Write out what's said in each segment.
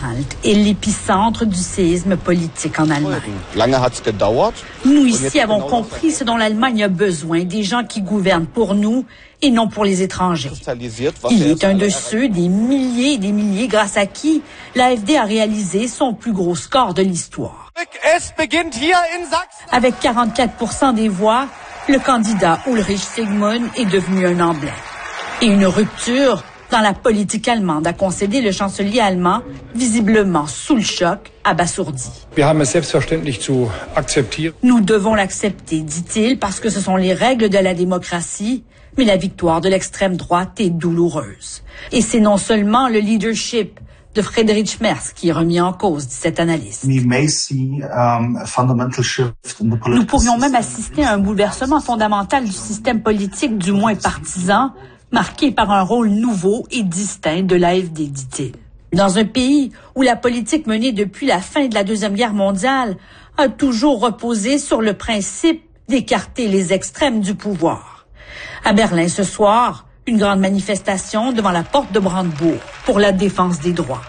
Sachsen-Anhalt est l'épicentre du séisme politique en Allemagne. Nous ici avons compris ce dont l'Allemagne a besoin, des gens qui gouvernent pour nous et non pour les étrangers. Il est un de ceux des milliers et des milliers grâce à qui l'AfD a réalisé son plus gros score de l'histoire. Avec 44% des voix, le candidat Ulrich Sigmund est devenu un emblème. Et une rupture dans la politique allemande a concédé le chancelier allemand, visiblement sous le choc, abasourdi. Nous devons l'accepter, dit-il, parce que ce sont les règles de la démocratie, mais la victoire de l'extrême droite est douloureuse. Et c'est non seulement le leadership de Friedrich Merz qui est remis en cause, dit cet analyste. Nous pourrions même assister à un bouleversement fondamental du système politique, du moins partisan, marqué par un rôle nouveau et distinct de l'AfD, dit-il. Dans un pays où la politique menée depuis la fin de la Deuxième Guerre mondiale a toujours reposé sur le principe d'écarter les extrêmes du pouvoir. À Berlin ce soir, une grande manifestation devant la porte de Brandebourg pour la défense des droits.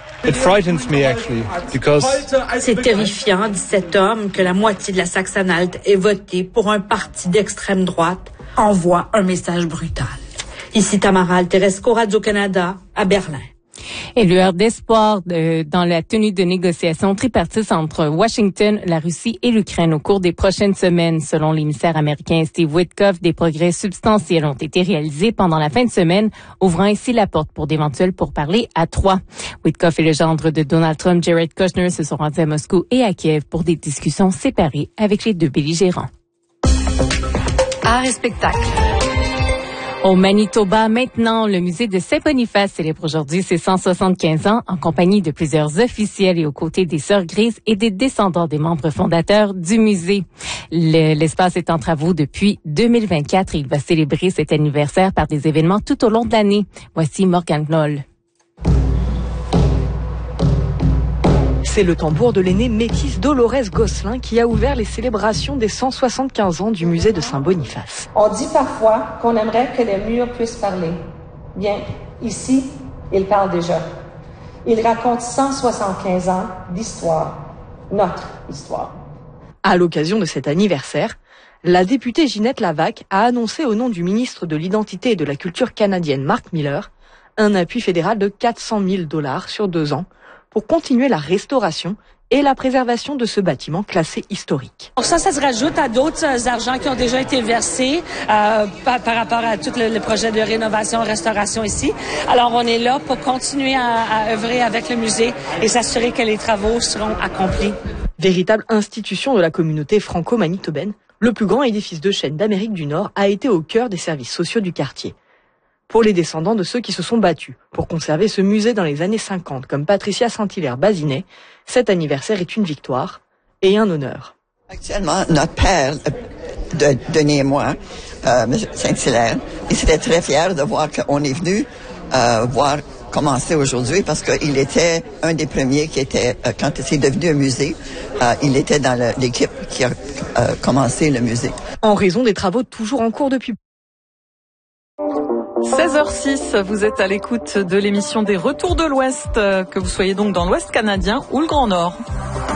C'est terrifiant, dit cet homme, que la moitié de la Sachsen-Anhalt ait voté pour un parti d'extrême droite, envoie un message brutal. Ici Tamara Alteresco, Radio-Canada, à Berlin. Et lueur d'espoir dans la tenue de négociations tripartites entre Washington, la Russie et l'Ukraine au cours des prochaines semaines. Selon l'émissaire américain Steve Witkoff, des progrès substantiels ont été réalisés pendant la fin de semaine, ouvrant ainsi la porte pour d'éventuels pourparlers à 3. Witkoff et le gendre de Donald Trump, Jared Kushner, se sont rendus à Moscou et à Kiev pour des discussions séparées avec les deux belligérants. Art et spectacle. Au Manitoba, maintenant, le musée de Saint-Boniface célèbre aujourd'hui ses 175 ans en compagnie de plusieurs officiels et aux côtés des Sœurs Grises et des descendants des membres fondateurs du musée. L'espace est en travaux depuis 2024 et il va célébrer cet anniversaire par des événements tout au long de l'année. Voici Morgane Knoll. C'est le tambour de l'aînée métisse Dolores Gosselin qui a ouvert les célébrations des 175 ans du musée de Saint-Boniface. On dit parfois qu'on aimerait que les murs puissent parler. Bien, ici, ils parlent déjà. Ils racontent 175 ans d'histoire, notre histoire. À l'occasion de cet anniversaire, la députée Ginette Lavac a annoncé au nom du ministre de l'Identité et de la Culture canadienne Mark Miller un appui fédéral de 400 000 $ sur 2 ans pour continuer la restauration et la préservation de ce bâtiment classé historique. Ça se rajoute à d'autres argents qui ont déjà été versés par rapport à tout le projet de rénovation, restauration ici. Alors, on est là pour continuer à œuvrer avec le musée et s'assurer que les travaux seront accomplis. Véritable institution de la communauté franco-manitobaine, le plus grand édifice de chêne d'Amérique du Nord a été au cœur des services sociaux du quartier. Pour les descendants de ceux qui se sont battus pour conserver ce musée dans les années 50, comme Patricia Saint-Hilaire-Bazinet, cet anniversaire est une victoire et un honneur. Actuellement, notre père, Denis et moi, M. Saint-Hilaire, il était très fier de voir qu'on est venu voir commencer aujourd'hui parce qu'il était un des premiers qui était, quand c'est devenu un musée, il était dans l'équipe qui a commencé le musée. En raison des travaux toujours en cours depuis 16h06, vous êtes à l'écoute de l'émission des Retours de l'Ouest, que vous soyez donc dans l'Ouest canadien ou le Grand Nord.